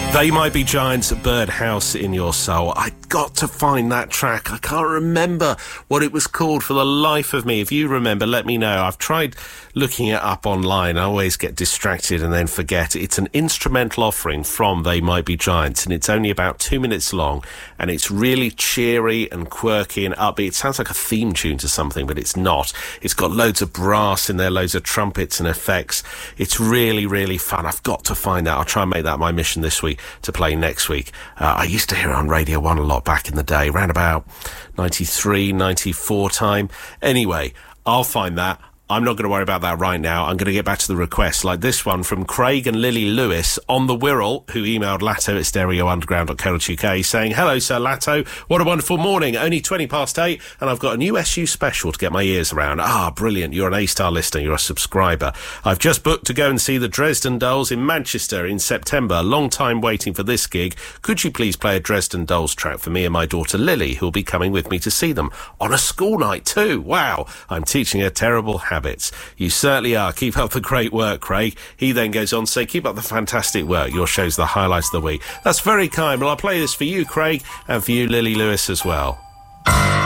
They Might Be Giants, Birdhouse in Your Soul. I got to find that track. I can't remember what it was called for the life of me. If you remember, let me know. I've tried looking it up online. I always get distracted and then forget. It's an instrumental offering from They Might Be Giants, and it's only about 2 minutes long, and it's really cheery and quirky and upbeat. It sounds like a theme tune to something, but it's not. It's got loads of brass in there, loads of trumpets and effects. It's really, really fun. I've got to find that. I'll try and make that my mission this week to play next week. I used to hear it on Radio 1 a lot back in the day, around about 93, 94 time. Anyway, I'll find that. I'm not going to worry about that right now. I'm going to get back to the requests, like this one from Craig and Lily Lewis on the Wirral, who emailed Latto at stereounderground.co.uk saying, "Hello, Sir Latto. What a wonderful morning. Only 8:20, and I've got a new SU special to get my ears around. Ah, brilliant. You're an A-star listener. You're a subscriber. I've just booked to go and see the Dresden Dolls in Manchester in September. Long time waiting for this gig. Could you please play a Dresden Dolls track for me and my daughter Lily, who'll be coming with me to see them on a school night too? Wow. I'm teaching her terrible habits. You certainly are. Keep up the great work, Craig." He then goes on to say, "Keep up the fantastic work. Your show's the highlights of the week." That's very kind. Well, I'll play this for you, Craig, and for you, Lily Lewis, as well.